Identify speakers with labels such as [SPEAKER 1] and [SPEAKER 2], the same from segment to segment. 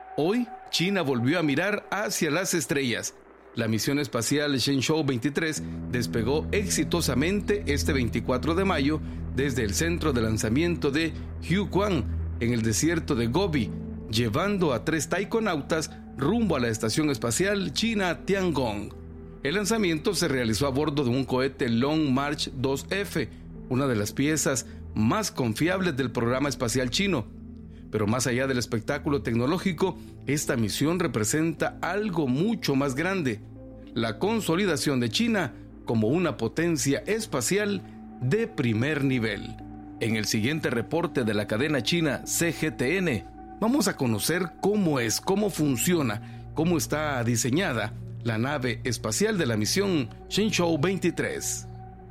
[SPEAKER 1] Hoy, China volvió a mirar hacia las estrellas. La misión espacial Shenzhou 23 despegó exitosamente este 24 de mayo desde el centro de lanzamiento de Huiguang, en el desierto de Gobi, llevando a 3 taikonautas rumbo a la estación espacial china Tiangong. El lanzamiento se realizó a bordo de un cohete Long March 2F, una de las piezas más confiables del programa espacial chino. Pero más allá del espectáculo tecnológico, esta misión representa algo mucho más grande: la consolidación de China como una potencia espacial de primer nivel. En el siguiente reporte de la cadena china CGTN, vamos a conocer cómo funciona, cómo está diseñada la nave espacial de la misión Shenzhou 23.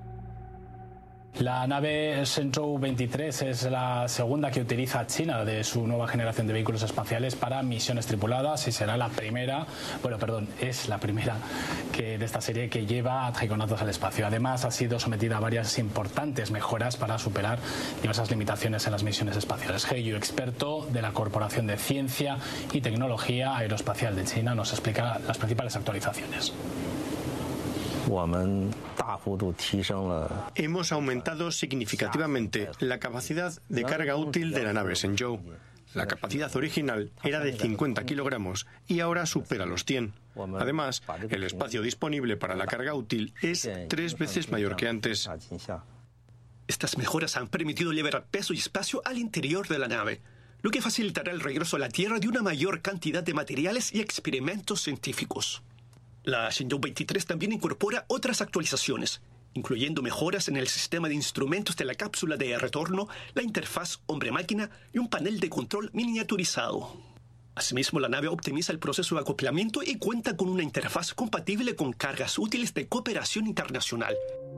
[SPEAKER 2] La nave Shenzhou 23 es la segunda que utiliza China de su nueva generación de vehículos espaciales para misiones tripuladas y será la primera, es la primera de esta serie que lleva a taikonautas al espacio. Además, ha sido sometida a varias importantes mejoras para superar diversas limitaciones en las misiones espaciales. He Yu, experto de la Corporación de Ciencia y Tecnología Aeroespacial de China, nos explica las principales actualizaciones.
[SPEAKER 3] Hemos aumentado significativamente la capacidad de carga útil de la nave Shenzhou. La capacidad original era de 50 kilogramos y ahora supera los 100. Además, el espacio disponible para la carga útil es 3 veces mayor que antes.
[SPEAKER 4] Estas mejoras han permitido liberar peso y espacio al interior de la nave, lo que facilitará el regreso a la Tierra de una mayor cantidad de materiales y experimentos científicos. La Shenzhou 23 también incorpora otras actualizaciones, incluyendo mejoras en el sistema de instrumentos de la cápsula de retorno, la interfaz hombre-máquina y un panel de control miniaturizado. Asimismo, la nave optimiza el proceso de acoplamiento y cuenta con una interfaz compatible con cargas útiles de cooperación internacional.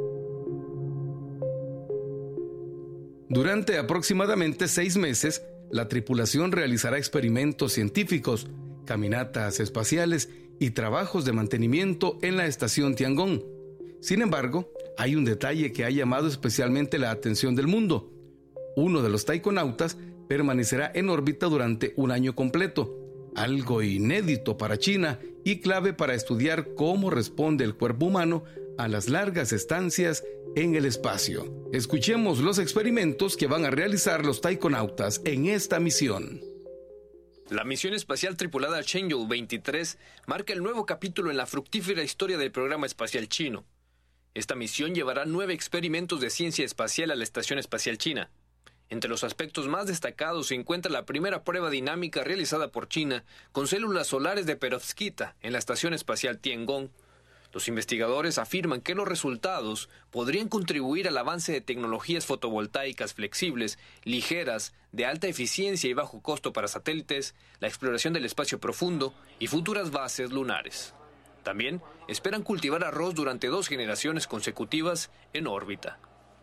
[SPEAKER 1] Durante aproximadamente 6 meses, la tripulación realizará experimentos científicos, caminatas espaciales y trabajos de mantenimiento en la estación Tiangong. Sin embargo, hay un detalle que ha llamado especialmente la atención del mundo. Uno de los taikonautas permanecerá en órbita durante un año completo, algo inédito para China y clave para estudiar cómo responde el cuerpo humano a las largas estancias en el espacio. Escuchemos los experimentos que van a realizar los taikonautas en esta misión.
[SPEAKER 5] La misión espacial tripulada Shenzhou 23 marca el nuevo capítulo en la fructífera historia del programa espacial chino. Esta misión llevará 9 experimentos de ciencia espacial a la Estación Espacial China. Entre los aspectos más destacados se encuentra la primera prueba dinámica realizada por China con células solares de perovskita en la Estación Espacial Tiangong. Los investigadores afirman que los resultados podrían contribuir al avance de tecnologías fotovoltaicas flexibles, ligeras, de alta eficiencia y bajo costo para satélites, la exploración del espacio profundo y futuras bases lunares. También esperan cultivar arroz durante 2 generaciones consecutivas en órbita.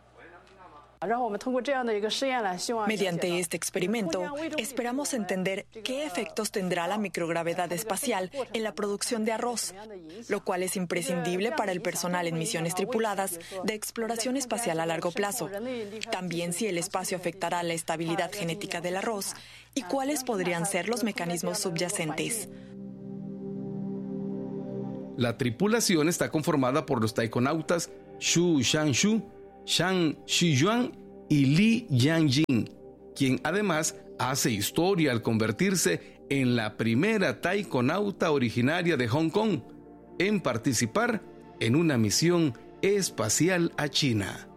[SPEAKER 6] Mediante este experimento, esperamos entender qué efectos tendrá la microgravedad espacial en la producción de arroz, lo cual es imprescindible para el personal en misiones tripuladas de exploración espacial a largo plazo. También si el espacio afectará la estabilidad genética del arroz y cuáles podrían ser los mecanismos subyacentes.
[SPEAKER 1] La tripulación está conformada por los taikonautas Xu Shanshu, Zhang Xiyuan y Li Yanjing, quien además hace historia al convertirse en la primera taikonauta originaria de Hong Kong en participar en una misión espacial a China.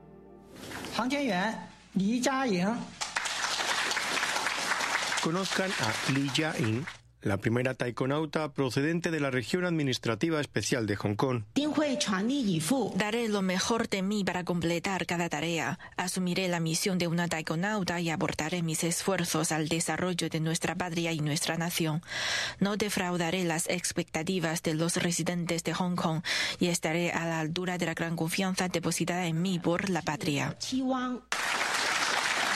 [SPEAKER 3] Conozcan a Li Yaying, la primera taikonauta procedente de la región administrativa especial de Hong Kong.
[SPEAKER 7] Daré lo mejor de mí para completar cada tarea. Asumiré la misión de una taikonauta y aportaré mis esfuerzos al desarrollo de nuestra patria y nuestra nación. No defraudaré las expectativas de los residentes de Hong Kong y estaré a la altura de la gran confianza depositada en mí por la patria.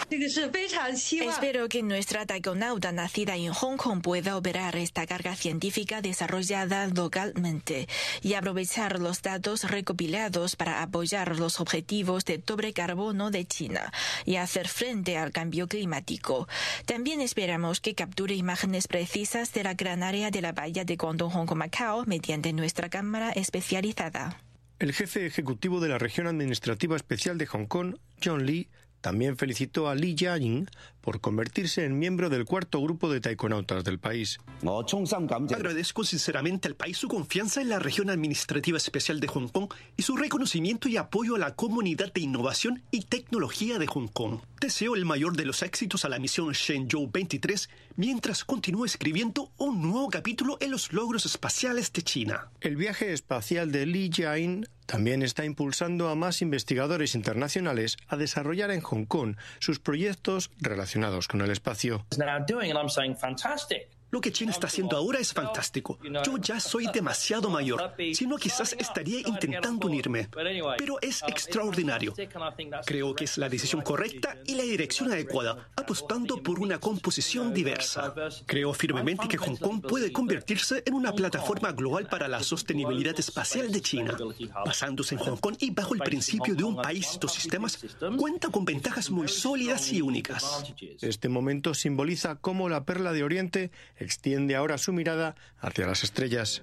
[SPEAKER 7] Espero que nuestra taikonauta nacida en Hong Kong pueda operar esta carga científica desarrollada localmente y aprovechar los datos recopilados para apoyar los objetivos de doble carbono de China y hacer frente al cambio climático. También esperamos que capture imágenes precisas de la gran área de la bahía de Guangdong, Hong Kong, Macao, mediante nuestra cámara especializada.
[SPEAKER 3] El jefe ejecutivo de la Región Administrativa Especial de Hong Kong, John Lee, también felicitó a Li Jiaying por convertirse en miembro del cuarto grupo de taikonautas del país.
[SPEAKER 4] Agradezco sinceramente al país su confianza en la Región Administrativa Especial de Hong Kong y su reconocimiento y apoyo a la comunidad de innovación y tecnología de Hong Kong. Deseo el mayor de los éxitos a la misión Shenzhou 23 mientras continúo escribiendo un nuevo capítulo en los logros espaciales de China.
[SPEAKER 3] El viaje espacial de Li Jiaying también está impulsando a más investigadores internacionales a desarrollar en Hong Kong sus proyectos relacionados con el espacio.
[SPEAKER 4] Lo que China está haciendo ahora es fantástico. Yo ya soy demasiado mayor, si no quizás estaría intentando unirme. Pero es extraordinario. Creo que es la decisión correcta y la dirección adecuada, apostando por una composición diversa. Creo firmemente que Hong Kong puede convertirse en una plataforma global para la sostenibilidad espacial de China. Basándose en Hong Kong y bajo el principio de un país, dos sistemas, cuenta con ventajas muy sólidas y únicas.
[SPEAKER 3] Este momento simboliza cómo la Perla de Oriente extiende ahora su mirada hacia las estrellas.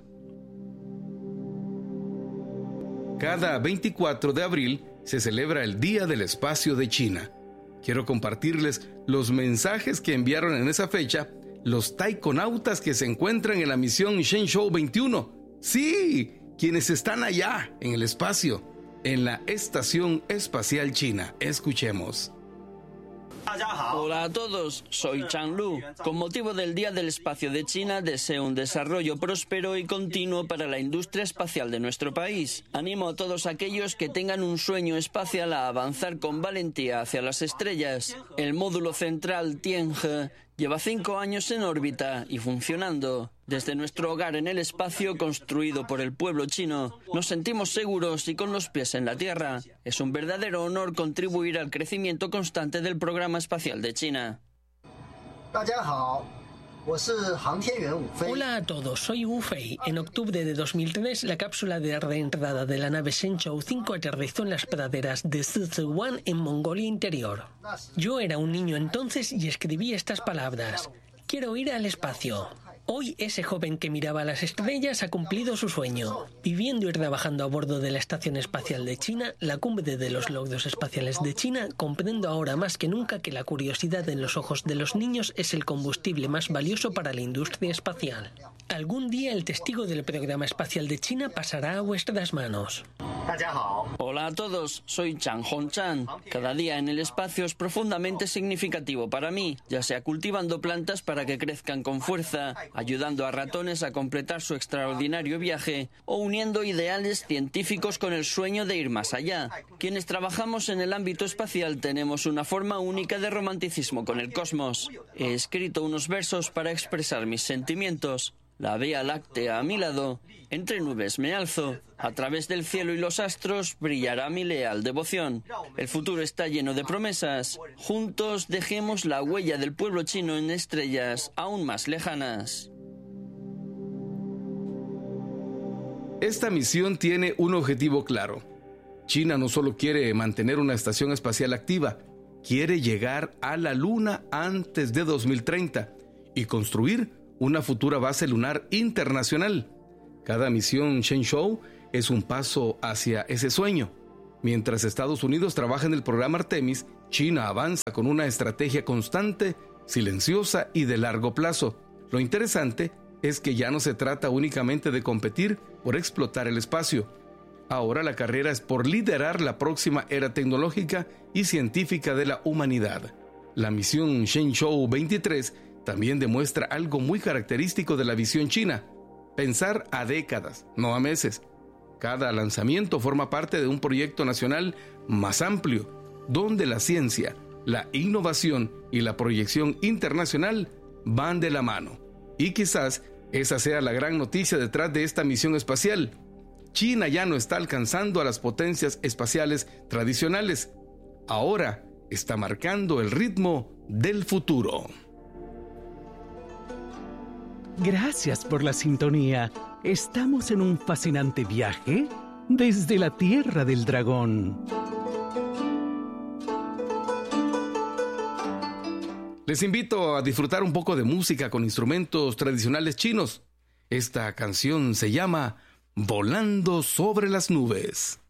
[SPEAKER 1] Cada 24 de abril se celebra el Día del Espacio de China. Quiero compartirles los mensajes que enviaron en esa fecha los taikonautas que se encuentran en la misión Shenzhou 21. Sí, quienes están allá en el espacio, en la Estación Espacial China. Escuchemos.
[SPEAKER 8] Hola a todos, soy Chang Lu. Con motivo del Día del Espacio de China, deseo un desarrollo próspero y continuo para la industria espacial de nuestro país. Animo a todos aquellos que tengan un sueño espacial a avanzar con valentía hacia las estrellas. El módulo central Tianhe lleva 5 años en órbita y funcionando. Desde nuestro hogar en el espacio construido por el pueblo chino, nos sentimos seguros y con los pies en la Tierra. Es un verdadero honor contribuir al crecimiento constante del programa espacial de China.
[SPEAKER 9] Hola a todos, soy Wu Fei. En octubre de 2003, la cápsula de reentrada de la nave Shenzhou 5 aterrizó en las praderas de Sichuan en Mongolia Interior. Yo era un niño entonces y escribí estas palabras: quiero ir al espacio. Hoy ese joven que miraba las estrellas ha cumplido su sueño. Viviendo y trabajando a bordo de la Estación Espacial de China, la cumbre de los logros espaciales de China, comprendo ahora más que nunca que la curiosidad en los ojos de los niños es el combustible más valioso para la industria espacial. Algún día el testigo del programa espacial de China pasará a vuestras manos.
[SPEAKER 8] Hola a todos, soy Chang Hongchan. Cada día en el espacio es profundamente significativo para mí, ya sea cultivando plantas para que crezcan con fuerza, ayudando a ratones a completar su extraordinario viaje o uniendo ideales científicos con el sueño de ir más allá. Quienes trabajamos en el ámbito espacial tenemos una forma única de romanticismo con el cosmos. He escrito unos versos para expresar mis sentimientos. La Vía Láctea a mi lado, entre nubes me alzo, a través del cielo y los astros brillará mi leal devoción. El futuro está lleno de promesas. Juntos dejemos la huella del pueblo chino en estrellas aún más lejanas.
[SPEAKER 1] Esta misión tiene un objetivo claro. China no solo quiere mantener una estación espacial activa, quiere llegar a la Luna antes de 2030 y construir una futura base lunar internacional. Cada misión Shenzhou es un paso hacia ese sueño. Mientras Estados Unidos trabaja en el programa Artemis, China avanza con una estrategia constante, silenciosa y de largo plazo. Lo interesante es que ya no se trata únicamente de competir por explotar el espacio. Ahora la carrera es por liderar la próxima era tecnológica y científica de la humanidad. La misión Shenzhou 23 también demuestra algo muy característico de la visión china: pensar a décadas, no a meses. Cada lanzamiento forma parte de un proyecto nacional más amplio, donde la ciencia, la innovación y la proyección internacional van de la mano. Y quizás esa sea la gran noticia detrás de esta misión espacial. China ya no está alcanzando a las potencias espaciales tradicionales. Ahora está marcando el ritmo del futuro.
[SPEAKER 10] Gracias por la sintonía. Estamos en un fascinante viaje desde la Tierra del Dragón.
[SPEAKER 1] Les invito a disfrutar un poco de música con instrumentos tradicionales chinos. Esta canción se llama Volando sobre las nubes.